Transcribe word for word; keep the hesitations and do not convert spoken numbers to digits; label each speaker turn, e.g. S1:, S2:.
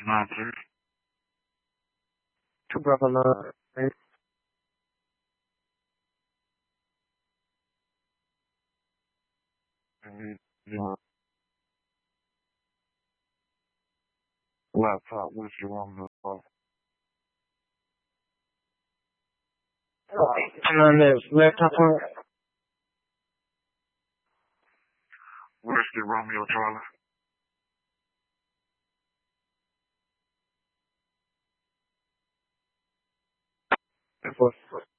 S1: nine three.
S2: Two brother love. Right?
S1: Yeah. Laptop, whiskey, Romeo, Charlie.
S2: And on the laptop part.
S1: Whiskey, Romeo, Charlie.
S2: Of course.